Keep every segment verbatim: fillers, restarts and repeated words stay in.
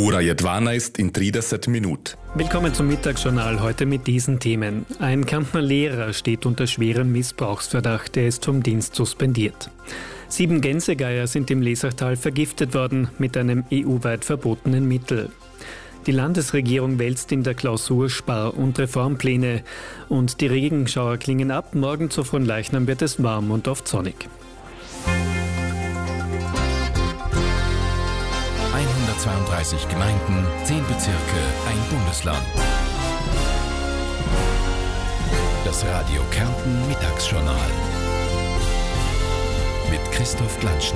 Ura Jedwana ist in trideset minut. Willkommen zum Mittagsjournal, heute mit diesen Themen. Ein Kärntner Lehrer steht unter schwerem Missbrauchsverdacht, er ist vom Dienst suspendiert. Sieben Gänsegeier sind im Lesachtal vergiftet worden mit einem E U-weit verbotenen Mittel. Die Landesregierung wälzt in der Klausur Spar- und Reformpläne. Und die Regenschauer klingen ab, morgen zu Fronleichnam wird es warm und oft sonnig. hundertzweiunddreißig Gemeinden, zehn Bezirke, ein Bundesland. Das Radio Kärnten Mittagsjournal mit Christoph Glanschnick.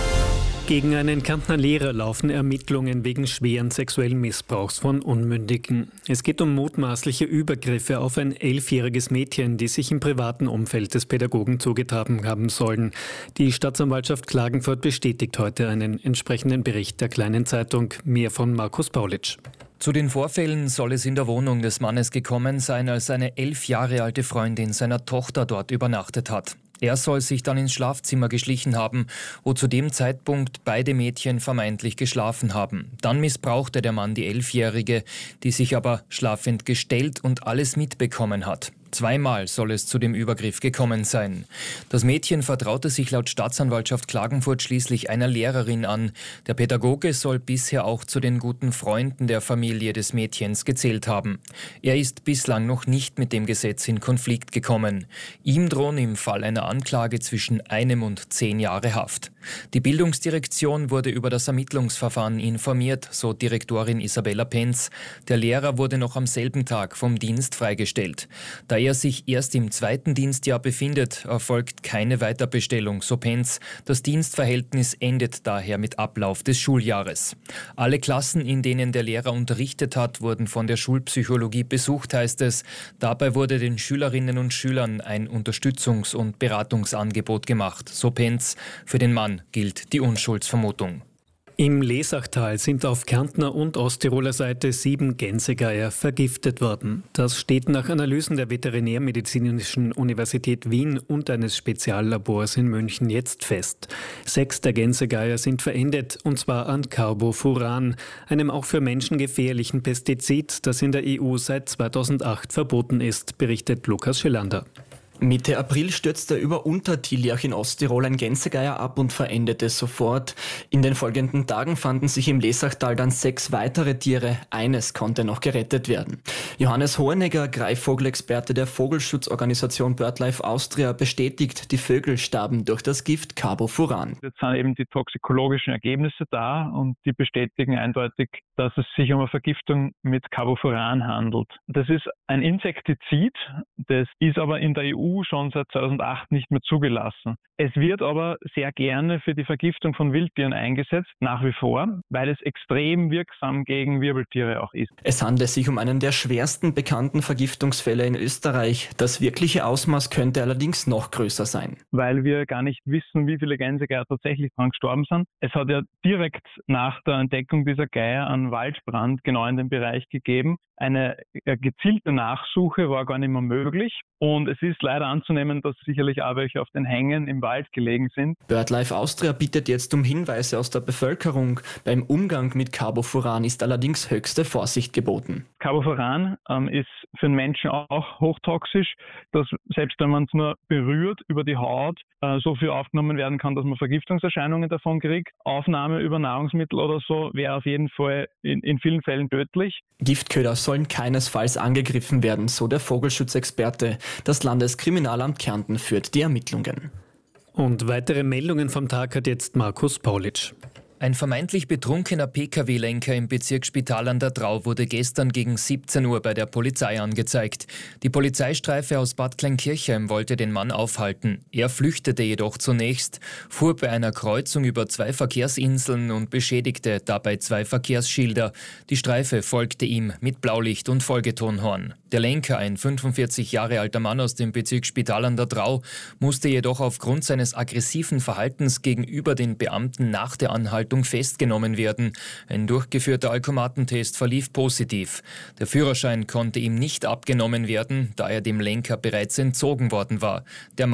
Gegen einen Kärntner Lehrer laufen Ermittlungen wegen schweren sexuellen Missbrauchs von Unmündigen. Es geht um mutmaßliche Übergriffe auf ein elfjähriges Mädchen, die sich im privaten Umfeld des Pädagogen zugetragen haben sollen. Die Staatsanwaltschaft Klagenfurt bestätigt heute einen entsprechenden Bericht der Kleinen Zeitung. Mehr von Markus Paulitsch. Zu den Vorfällen soll es in der Wohnung des Mannes gekommen sein, als eine elf Jahre alte Freundin seiner Tochter dort übernachtet hat. Er soll sich dann ins Schlafzimmer geschlichen haben, wo zu dem Zeitpunkt beide Mädchen vermeintlich geschlafen haben. Dann missbrauchte der Mann die Elfjährige, die sich aber schlafend gestellt und alles mitbekommen hat. Zweimal soll es zu dem Übergriff gekommen sein. Das Mädchen vertraute sich laut Staatsanwaltschaft Klagenfurt schließlich einer Lehrerin an. Der Pädagoge soll bisher auch zu den guten Freunden der Familie des Mädchens gezählt haben. Er ist bislang noch nicht mit dem Gesetz in Konflikt gekommen. Ihm drohen im Fall einer Anklage zwischen einem und zehn Jahre Haft. Die Bildungsdirektion wurde über das Ermittlungsverfahren informiert, so Direktorin Isabella Penz. Der Lehrer wurde noch am selben Tag vom Dienst freigestellt. Da er sich erst im zweiten Dienstjahr befindet, erfolgt keine Weiterbestellung, so Penz. Das Dienstverhältnis endet daher mit Ablauf des Schuljahres. Alle Klassen, in denen der Lehrer unterrichtet hat, wurden von der Schulpsychologie besucht, heißt es. Dabei wurde den Schülerinnen und Schülern ein Unterstützungs- und Beratungsangebot gemacht, so Penz. Für den Mann gilt die Unschuldsvermutung. Im Lesachtal sind auf Kärntner und Osttiroler Seite sieben Gänsegeier vergiftet worden. Das steht nach Analysen der Veterinärmedizinischen Universität Wien und eines Speziallabors in München jetzt fest. Sechs der Gänsegeier sind verendet, und zwar an Carbofuran, einem auch für Menschen gefährlichen Pestizid, das in der E U seit zweitausendacht verboten ist, berichtet Lukas Schelander. Mitte April stürzte über Untertiljach in Osttirol ein Gänsegeier ab und verendete sofort. In den folgenden Tagen fanden sich im Lesachtal dann sechs weitere Tiere. Eines konnte noch gerettet werden. Johannes Hohenegger, Greifvogelexperte der Vogelschutzorganisation BirdLife Austria, bestätigt, die Vögel starben durch das Gift Carbofuran. Jetzt sind eben die toxikologischen Ergebnisse da und die bestätigen eindeutig, dass es sich um eine Vergiftung mit Carbofuran handelt. Das ist ein Insektizid, das ist aber in der E U schon seit zweitausendacht nicht mehr zugelassen. Es wird aber sehr gerne für die Vergiftung von Wildtieren eingesetzt, nach wie vor, weil es extrem wirksam gegen Wirbeltiere auch ist. Es handelt sich um einen der schwersten bekannten Vergiftungsfälle in Österreich. Das wirkliche Ausmaß könnte allerdings noch größer sein. Weil wir gar nicht wissen, wie viele Gänsegeier tatsächlich daran gestorben sind. Es hat ja direkt nach der Entdeckung dieser Geier einen Waldbrand genau in dem Bereich gegeben. Eine gezielte Nachsuche war gar nicht mehr möglich und es ist leider anzunehmen, dass sicherlich auch welche auf den Hängen im Wald gelegen sind. BirdLife Austria bittet jetzt um Hinweise aus der Bevölkerung. Beim Umgang mit Carbofuran ist allerdings höchste Vorsicht geboten. Carbofuran ähm, ist für den Menschen auch hochtoxisch, dass selbst wenn man es nur berührt über die Haut, äh, so viel aufgenommen werden kann, dass man Vergiftungserscheinungen davon kriegt. Aufnahme über Nahrungsmittel oder so wäre auf jeden Fall in, in vielen Fällen tödlich. Giftköder sollen keinesfalls angegriffen werden, so der Vogelschutzexperte. Das Landeskriminalamt Kärnten führt die Ermittlungen. Und weitere Meldungen vom Tag hat jetzt Markus Paulitsch. Ein vermeintlich betrunkener P K W-Lenker im Bezirk Spital an der Drau wurde gestern gegen siebzehn Uhr bei der Polizei angezeigt. Die Polizeistreife aus Bad Kleinkirchheim wollte den Mann aufhalten. Er flüchtete jedoch zunächst, fuhr bei einer Kreuzung über zwei Verkehrsinseln und beschädigte dabei zwei Verkehrsschilder. Die Streife folgte ihm mit Blaulicht und Folgetonhorn. Der Lenker, ein fünfundvierzig Jahre alter Mann aus dem Bezirk Spital an der Drau, musste jedoch aufgrund seines aggressiven Verhaltens gegenüber den Beamten nach der Anhaltung festgenommen werden. Ein durchgeführter Alkomatentest verlief positiv. Der Führerschein konnte ihm nicht abgenommen werden, da er dem Lenker bereits entzogen worden war. Der